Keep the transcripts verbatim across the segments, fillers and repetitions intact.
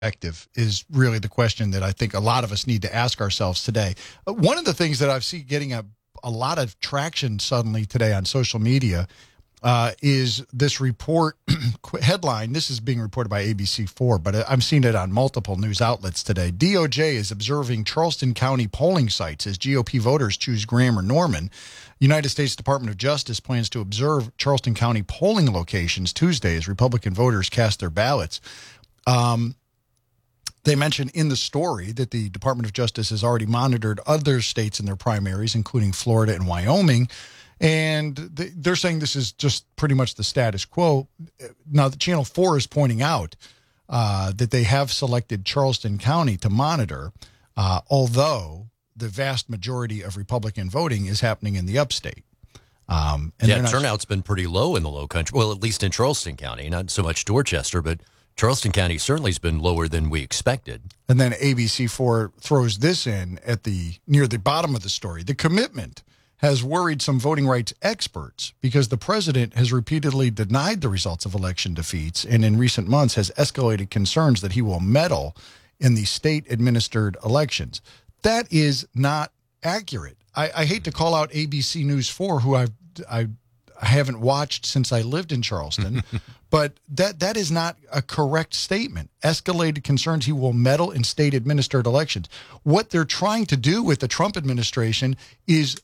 Effective is really the question that I think a lot of us need to ask ourselves today. Uh, One of the things that I've seen getting a, a lot of traction suddenly today on social media uh, is this report headline. This is being reported by A B C four, but I'm seeing it on multiple news outlets today. D O J is observing Charleston County polling sites as G O P voters choose Graham or Norman. United States Department of Justice plans to observe Charleston County polling locations Tuesday as Republican voters cast their ballots. Um, They mentioned in the story that the Department of Justice has already monitored other states in their primaries, including Florida and Wyoming. And they're saying this is just pretty much the status quo. Now, the Channel four is pointing out uh, that they have selected Charleston County to monitor, uh, although the vast majority of Republican voting is happening in the upstate. Um, and yeah, turnout's been pretty low in the Low Country. Well, at least in Charleston County, not so much Dorchester, but Charleston County certainly has been lower than we expected. And then A B C four throws this in at the near the bottom of the story. The commitment has worried some voting rights experts because the president has repeatedly denied the results of election defeats and in recent months has escalated concerns that he will meddle in the state-administered elections. That is not accurate. I, I hate to call out A B C News four, who I've, I I haven't watched since I lived in Charleston, but that that is not a correct statement. Escalated concerns he will meddle in state-administered elections. What they're trying to do with the Trump administration is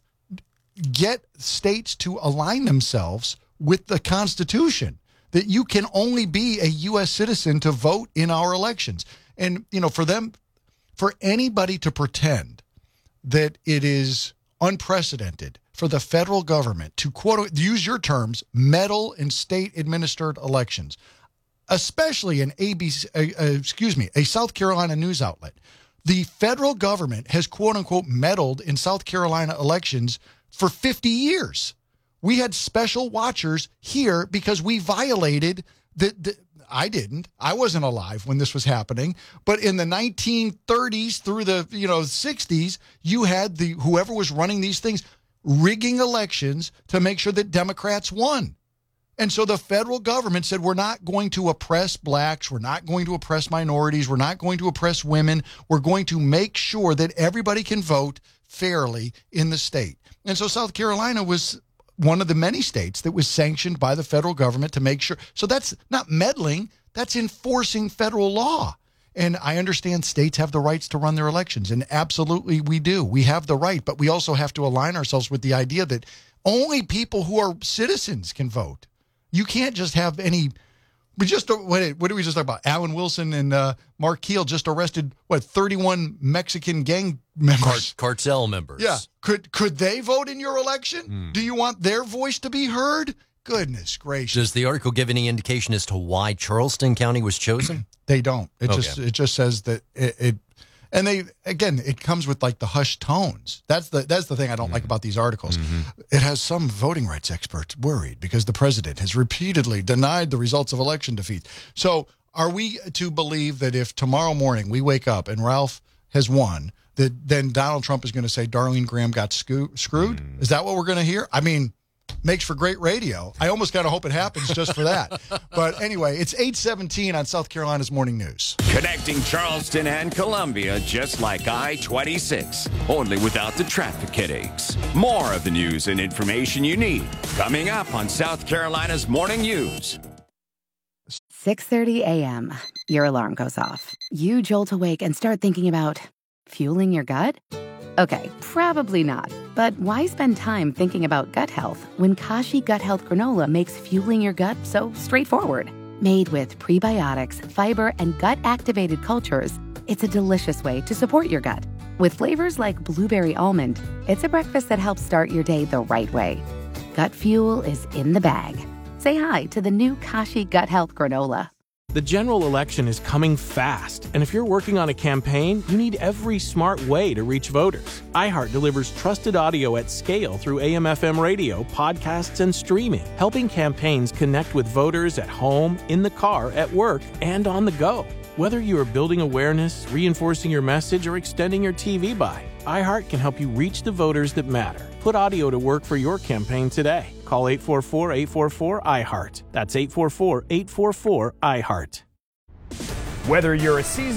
get states to align themselves with the Constitution, that you can only be a U S citizen to vote in our elections. And, you know, for them, for anybody to pretend that it is unprecedented for the federal government to, quote, use your terms, meddle in state-administered elections, especially an A B C, uh, uh, excuse me, a South Carolina news outlet. The federal government has, quote-unquote, meddled in South Carolina elections for fifty years. We had special watchers here because we violated the, the I didn't. I wasn't alive when this was happening. But in the nineteen thirties through the, you know, sixties, you had the whoever was running these things rigging elections to make sure that Democrats won. And so the federal government said, we're not going to oppress blacks. We're not going to oppress minorities. We're not going to oppress women. We're going to make sure that everybody can vote fairly in the state. And so South Carolina was one of the many states that was sanctioned by the federal government to make sure. So that's not meddling. That's enforcing federal law. And I understand states have the rights to run their elections, and absolutely we do. We have the right, but we also have to align ourselves with the idea that only people who are citizens can vote. You can't just have any. We just what, what did we just talk about? Alan Wilson and uh, Mark Keel just arrested what thirty-one Mexican gang members, Cart- cartel members. Yeah, could could they vote in your election? Mm. Do you want their voice to be heard? Goodness gracious! Does the article give any indication as to why Charleston County was chosen? They don't. It okay. just it just says that it, it, and they again it comes with like the hushed tones. That's the that's the thing I don't mm-hmm. like about these articles. Mm-hmm. It has some voting rights experts worried because the president has repeatedly denied the results of election defeat. So are we to believe that if tomorrow morning we wake up and Ralph has won, that then Donald Trump is going to say Darlene Graham got sco- screwed? Mm. Is that what we're going to hear? I mean, makes for great radio. I almost kind of hope it happens just for that. But anyway, it's eight seventeen on South Carolina's Morning News. Connecting Charleston and Columbia just like I twenty-six, only without the traffic headaches. More of the news and information you need coming up on South Carolina's Morning News. six thirty a.m. Your alarm goes off. You jolt awake and start thinking about fueling your gut? Okay, probably not. But why spend time thinking about gut health when Kashi Gut Health Granola makes fueling your gut so straightforward? Made with prebiotics, fiber, and gut-activated cultures, it's a delicious way to support your gut. With flavors like blueberry almond, it's a breakfast that helps start your day the right way. Gut fuel is in the bag. Say hi to the new Kashi Gut Health Granola. The general election is coming fast, and if you're working on a campaign, you need every smart way to reach voters. iHeart delivers trusted audio at scale through A M F M radio, podcasts, and streaming, helping campaigns connect with voters at home, in the car, at work, and on the go. Whether you are building awareness, reinforcing your message, or extending your T V buy, iHeart can help you reach the voters that matter. Put audio to work for your campaign today. Call eight four four, eight four four, I HEART. That's eight four four, eight four four, I HEART. Whether you're a seasoned